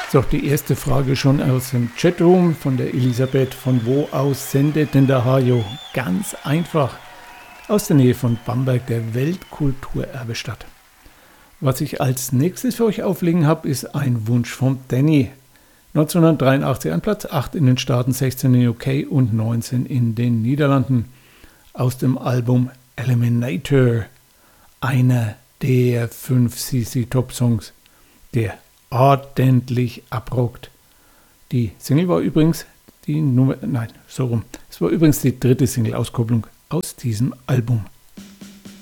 So, die erste Frage schon aus dem Chatroom von der Elisabeth. Von wo aus sendet denn der Hajo? Ganz einfach. Aus der Nähe von Bamberg, der Weltkulturerbestadt. Was ich als nächstes für euch auflegen habe, ist ein Wunsch vom Danny. 1983 an Platz 8 in den Staaten, 16 in UK und 19 in den Niederlanden. Aus dem Album Eliminator. Einer der 5 CC Top Songs, der ordentlich abrockt. Die Single war übrigens es war übrigens die dritte Single-Auskopplung aus diesem Album.